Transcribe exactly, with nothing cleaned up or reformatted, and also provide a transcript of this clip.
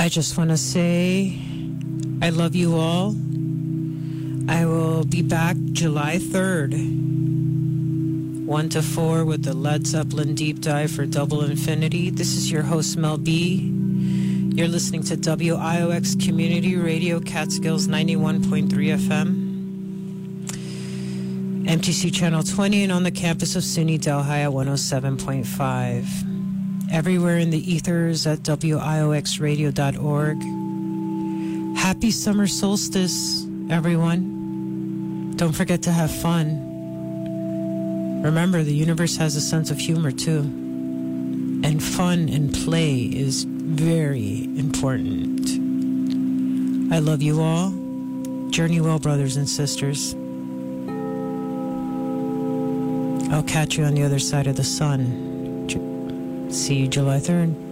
I just want to say I love you all. I will be back July third, one to four with the Led Zeppelin Deep Dive for Double Infinity. This is your host, Mel B. You're listening to W I O X Community Radio, Catskills ninety-one point three F M, M T C Channel twenty, and on the campus of SUNY Delhi at one oh seven point five. Everywhere in the ethers at W I O X radio dot org. Happy summer solstice, everyone. Don't forget to have fun. Remember, the universe has a sense of humor, too. And fun and play is very important. I love you all. Journey well, brothers and sisters. I'll catch you on the other side of the sun. See you July third.